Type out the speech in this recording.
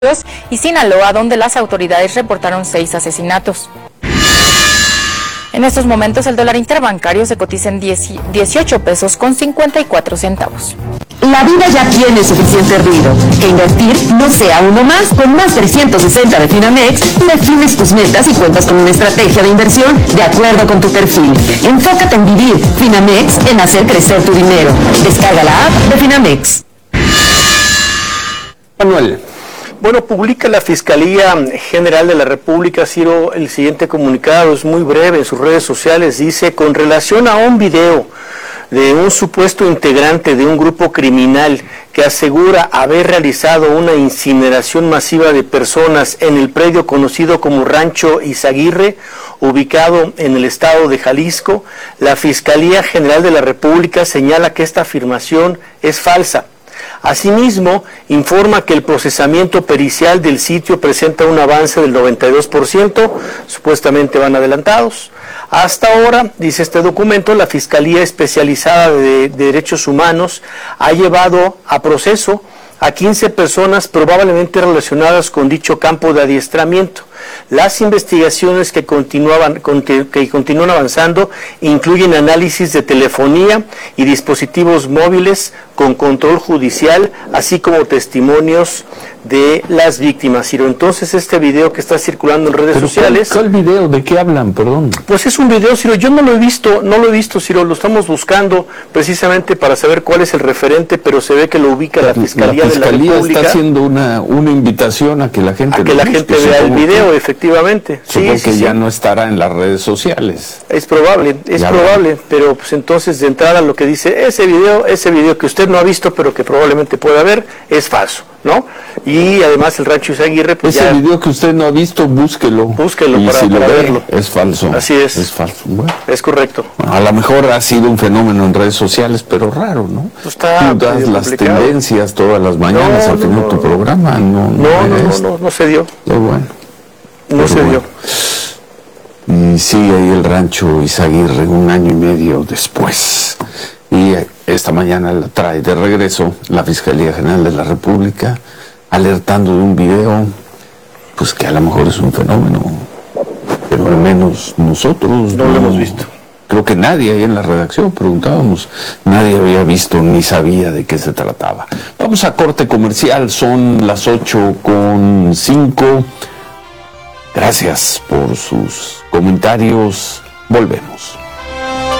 y Sinaloa, donde las autoridades reportaron 6 asesinatos. En estos momentos el dólar interbancario se cotiza en 18 pesos con 54 centavos. La vida ya tiene suficiente ruido. Que invertir no sea uno más. Con más 360 de Finamex, defines tus metas y cuentas con una estrategia de inversión de acuerdo con tu perfil. Enfócate en vivir. Finamex, en hacer crecer tu dinero. Descarga la app de Finamex. Manuel. Bueno, publica la Fiscalía General de la República, Ciro, el siguiente comunicado, es muy breve, en sus redes sociales dice: con relación a un video de un supuesto integrante de un grupo criminal que asegura haber realizado una incineración masiva de personas en el predio conocido como Rancho Izaguirre, ubicado en el estado de Jalisco, la Fiscalía General de la República señala que esta afirmación es falsa. Asimismo, informa que el procesamiento pericial del sitio presenta un avance del 92%, supuestamente van adelantados. Hasta ahora, dice este documento, la Fiscalía Especializada de Derechos Humanos ha llevado a proceso a 15 personas probablemente relacionadas con dicho campo de adiestramiento. Las investigaciones que continúan avanzando incluyen análisis de telefonía y dispositivos móviles con control judicial, así como testimonios de las víctimas. Ciro, entonces este video que está circulando en redes sociales... ¿Cuál video? ¿De qué hablan? Perdón. Pues es un video, Ciro, yo no lo he visto, Ciro, lo estamos buscando precisamente para saber cuál es el referente, pero se ve que lo ubica la Fiscalía de la República. Está haciendo una invitación a que la gente vea el video, efectivamente. Supongo que ya no estará en las redes sociales. Es probable, pero pues entonces de entrada lo que dice ese video que usted no ha visto, pero que probablemente pueda ver, es falso, ¿no? Y además el Rancho Izaguirre, pues ese video que usted no ha visto, búsquelo y para verlo. Es falso. Así es. Es falso. Bueno, es correcto. A lo mejor ha sido un fenómeno en redes sociales, pero raro, ¿no? Pues está tú das las tendencias todas las mañanas al final de tu programa. No se dio. Pero bueno. No se dio. Y sigue ahí el Rancho Izaguirre 1 año y medio después. Y esta mañana la trae de regreso la Fiscalía General de la República, alertando de un video, pues que a lo mejor es un fenómeno, pero al menos nosotros no lo hemos visto. Creo que nadie ahí en la redacción, preguntábamos, nadie había visto ni sabía de qué se trataba. Vamos a corte comercial, son las 8:05. Gracias por sus comentarios, volvemos.